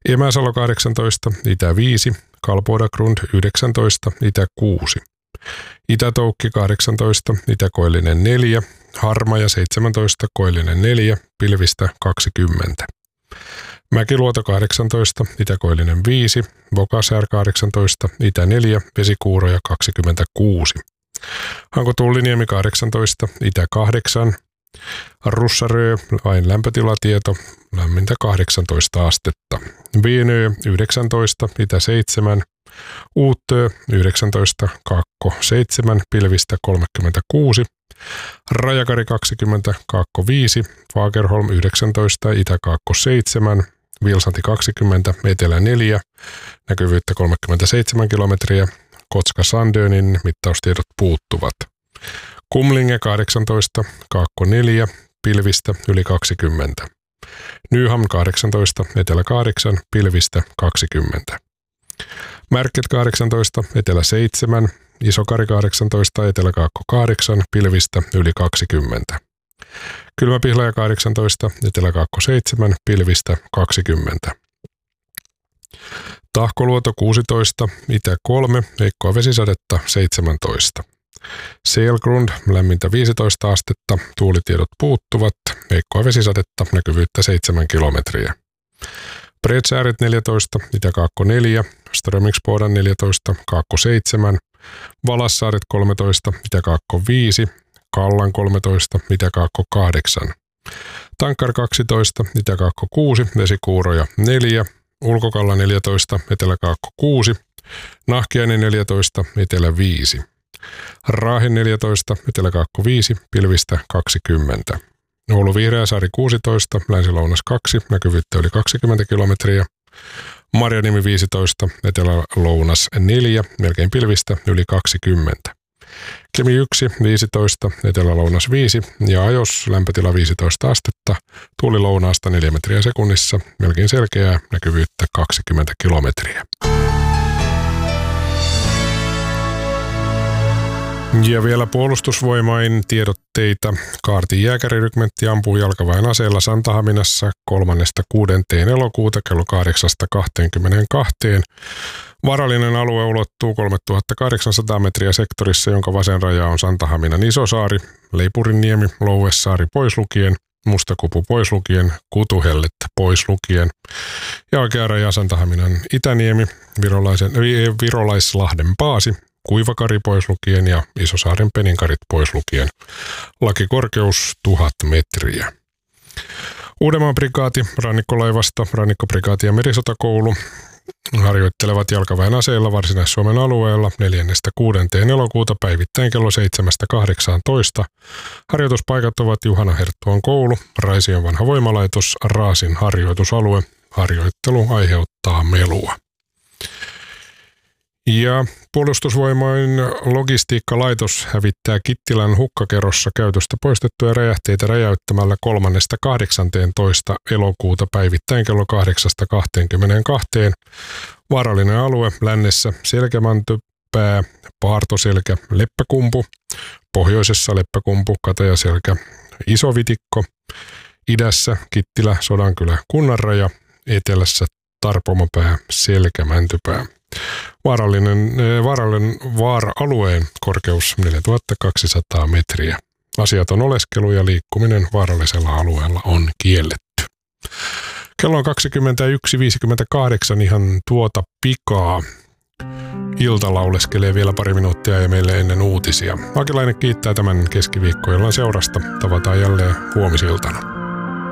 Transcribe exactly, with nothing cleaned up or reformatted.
Emäsalo kahdeksantoista, itä viisi, Kalpodagrund yhdeksäntoista, itä kuusi. Itätoukki kahdeksantoista, Itäkoillinen neljä, Harmaja seitsemäntoista, Koillinen neljä, pilvistä kaksikymmentä. Mäkiluoto kahdeksantoista, Itäkoillinen viisi, Bokasaar kahdeksantoista, itä neljä, Vesikuuroja kaksikymmentäkuusi. Hanko Tulliniemi kahdeksantoista, itä kahdeksan, Russarö, vain lämpötilatieto, lämmintä kahdeksantoista astetta. Vienöö yhdeksäntoista, itä seitsemän, Uuttö yhdeksäntoista, Kaakko seitsemän, pilvistä kolmekymmentäkuusi. Rajakari kaksikymmentä, Kaakko viisi, Fagerholm yhdeksäntoista, itä Kaakko seitsemän, Vilsanti kaksikymmentä, etelä neljä, näkyvyyttä kolmekymmentäseitsemän kilometriä, Kotska Sandönin mittaustiedot puuttuvat. Kumlinge kahdeksantoista, Kaakko neljä, pilvistä yli kaksikymmentä. Nyhamn kahdeksantoista, etelä kahdeksan, pilvistä kaksikymmentä. Märket kahdeksantoista, etelä seitsemän, Isokari kahdeksantoista, etelä Kaakko kahdeksan, pilvistä yli kaksikymmentä. Kylmäpihlaja kahdeksantoista, etelä Kaakko seitsemän, pilvistä kaksikymmentä. Tahkoluoto kuusitoista, itä kolme, heikkoa vesisadetta seitsemäntoista. Selgrund, lämmintä viisitoista astetta, tuulitiedot puuttuvat, heikkoa vesisadetta, näkyvyyttä seitsemän kilometriä. Bredsääret neljätoista, Itä-Kaakko neljä, Strömingsbodan neljätoista, Kaakko seitsemän, Valassaaret kolmetoista, Itä-Kaakko viisi, Kallan kolmetoista, Itä-Kaakko kahdeksan. Tankkar kaksitoista, Itä-Kaakko kuusi, Vesikuuroja neljä, Ulkokalla neljätoista, Etelä-Kaakko kuusi, Nahkiainen neljätoista, Etelä viisi. Raahen neljätoista, Etelä-Kaakko viisi, pilvistä kaksikymmentä. Oulu Vihreäsaari kuusitoista, Länsi-Lounas kaksi, näkyvyyttä yli kaksikymmentä kilometriä. Marjaniemi viisitoista, Etelä-Lounas neljä, melkein pilvistä yli kaksikymmentä. Kemi yksi, viisitoista, Etelä-Lounas viisi ja Ajos lämpötila viisitoista astetta, tuuli lounaasta neljä metriä sekunnissa, melkein selkeää, näkyvyyttä kaksikymmentä kilometriä. Ja vielä puolustusvoimain tiedotteita. Kaartin jääkärirykmentti ampuu jalkaväen aseella Santahaminassa kolmannesta kuudenteen elokuuta kello kahdeksasta kahteenkymmeneenkahteen. Varallinen alue ulottuu kolmetuhattakahdeksansataa metriä sektorissa, jonka vasen raja on Santahaminan Isosaari, Leipurinniemi, Louessaari pois lukien, Mustakupu pois lukien, Kutuhellet pois lukien ja oikea raja Santahaminan Itäniemi, Virolaisen, Virolaislahden Paasi, Kuivakari pois lukien ja Isosaaren Peninkarit pois lukien. Lakikorkeus tuhat metriä. Uudenmaan prikaati, rannikkolaivasto, rannikkoprikaati ja merisotakoulu harjoittelevat jalkaväen aseella Varsinais-Suomen alueella neljännestä kuudenteen elokuuta päivittäin kello seitsemästä kahdeksaantoista. Harjoituspaikat ovat Juhana Herttuan koulu, Raision vanha voimalaitos, Raasin harjoitusalue. Harjoittelu aiheuttaa melua. Ja puolustusvoimain logistiikkalaitos hävittää Kittilän hukkakerossa käytöstä poistettuja räjähteitä räjäyttämällä kolmannesta kahdeksanteentoista elokuuta päivittäin kello kahdeksasta kahteenkymmeneenkahteen. Vaarallinen alue lännessä Selkämäntypää, Paartoselkä, Leppäkumpu, pohjoisessa Leppäkumpu, Katajaselkä, Isovitikko, idässä Kittilä, Sodankylä, Kunnanraja, etelässä Tarpomopää, Selkämäntypää. Vaarallinen, vaarallinen vaara-alueen korkeus neljätuhattakaksisataa metriä. Asiaton oleskelu ja liikkuminen vaarallisella alueella on kielletty. Kello on kaksikymmentäyksi viisikymmentäkahdeksan ihan tuota pikaa. Ilta lauleskelee vielä pari minuuttia ja meille ennen uutisia. Akilainen kiittää tämän keskiviikkoillan seurasta. Tavataan jälleen huomisiltana.